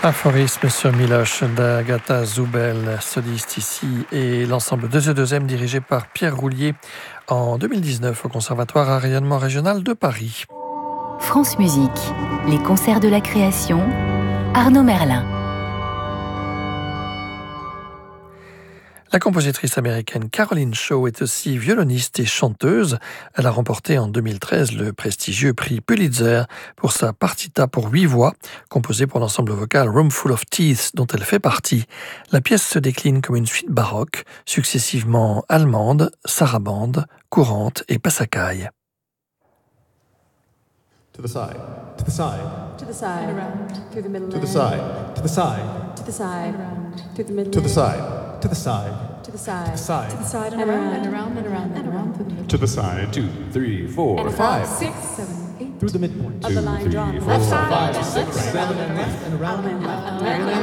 Aphorisme sur Miloche d'Agatha Zoubel, soliste ici, et l'ensemble de E2M dirigé par Pierre Roulier en 2019 au Conservatoire à rayonnement régional de Paris. France Musique, les concerts de la création, Arnaud Merlin. La compositrice américaine Caroline Shaw est aussi violoniste et chanteuse. Elle a remporté en 2013 le prestigieux prix Pulitzer pour sa partita pour 8 voix, composée pour l'ensemble vocal Room Full of Teeth dont elle fait partie. La pièce se décline comme une suite baroque, successivement allemande, sarabande, courante et passacaille. To the side, to the side, to the side, and around, through the middle, to the side, to the side, to the side, around, through the middle, to the side, to the side, to the side, to the side, to the side, and around, and around, and around, and around, through the middle, to the side, 2, 3, 4, and 5, 6, 7, 8, through the midpoint, of the line drawn, 4, left side, 5, 6, 7, and left, and around, and left, and